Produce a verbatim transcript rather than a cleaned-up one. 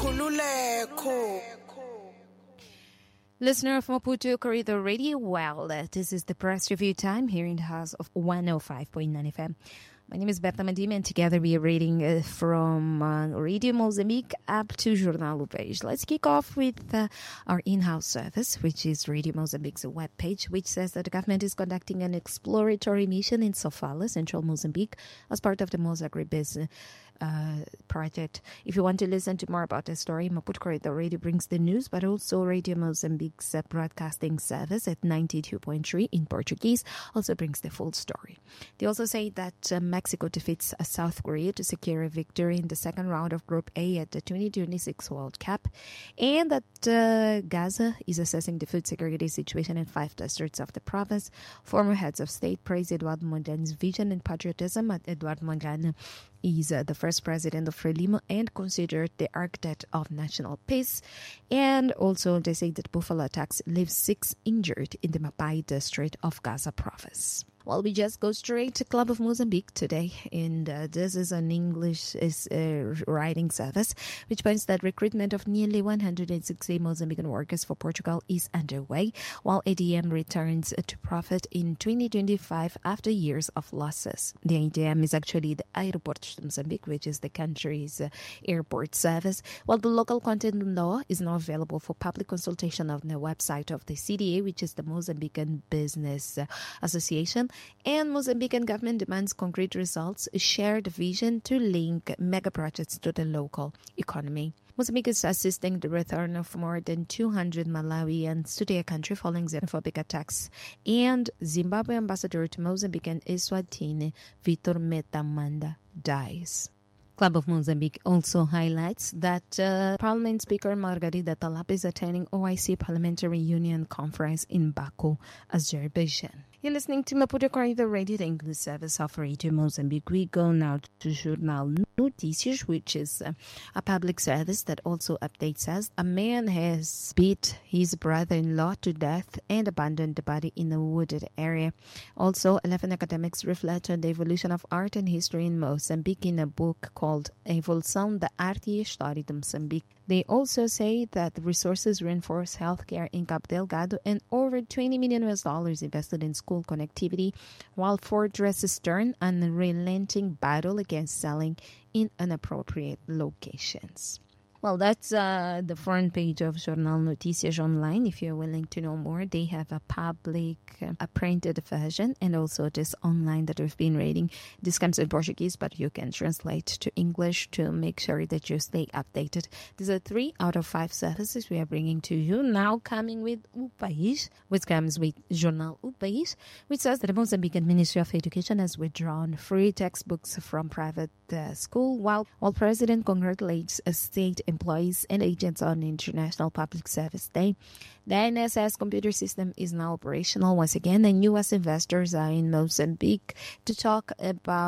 Listener of Maputo Corridor Radio, well, uh, this is the press review time here in the house of one oh five point nine F M. My name is Betha Madima, and together we are reading uh, from uh, Radio Mozambique up to Jornal do País. Let's kick off with uh, our in-house service, which is Radio Mozambique's webpage, which says that the government is conducting an exploratory mission in Sofala, central Mozambique, as part of the Mozagribiz uh, project. If you want to listen to more about the story, Maputo Corridor Radio brings the news, but also Radio Mozambique's uh, broadcasting service at ninety-two point three in Portuguese also brings the full story. They also say that um, Mexico defeats South Korea to secure a victory in the second round of Group A at the twenty twenty-six World Cup, and that uh, Gaza is assessing the food security situation in five districts of the province. Former heads of state praise Eduardo Mondlane's vision and patriotism. Eduardo Mondlane is uh, the first president of Frelimo and considered the architect of national peace. And also they say that Buffalo attacks leave six injured in the Mapai district of Gaza province. Well, we just go straight to Club of Mozambique today, and uh, this is an English is, uh, writing service, which points that recruitment of nearly one hundred sixty Mozambican workers for Portugal is underway, while A D M returns to profit in twenty twenty-five after years of losses. The A D M is actually the Aeroportos de Mozambique, which is the country's uh, airport service, while the local content law is now available for public consultation on the website of the C D A, which is the Mozambican Business uh, Association. And Mozambican government demands concrete results, a shared vision to link mega projects to the local economy. Mozambique is assisting the return of more than two hundred Malawians to their country following xenophobic attacks. And Zimbabwe ambassador to Mozambique and Eswatini, Vitor Metamanda, dies. Club of Mozambique also highlights that uh, Parliament Speaker Margarida Talap is attending O I C Parliamentary Union Conference in Baku, Azerbaijan. You're listening to Maputo Corridor Radio, the English service of Radio Mozambique. We go now to Jornal Notícias, which is uh, a public service that also updates us. A man has beat his brother-in-law to death and abandoned the body in a wooded area. Also, eleven academics reflect on the evolution of art and history in Mozambique in a book called Evolução da Arte e História de Moçambique. They also say that the resources reinforce healthcare in Cabo Delgado and over twenty million U S dollars invested in school connectivity, while Ford dresses stern unrelenting battle against selling in inappropriate locations. Well, that's uh, the front page of Jornal Notícias Online. If you're willing to know more, they have a public, uh, a printed version, and also this online that we've been reading. This comes in Portuguese, but you can translate to English to make sure that you stay updated. These are three out of five services we are bringing to you. Now coming with O País, which comes with Jornal O País, which says that the Mozambican Ministry of Education has withdrawn free textbooks from private uh, school, while, while President congratulates a state employees and agents on International Public Service Day. The N S S computer system is now operational once again, and U S investors are in Mozambique to talk about